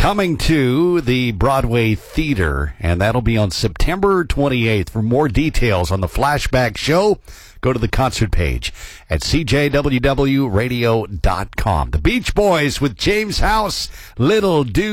coming to the Broadway Theater, and that'll be on September 28th. For more details on the Flashback show, go to the concert page at cjwwradio.com. The Beach Boys with James House, Little Do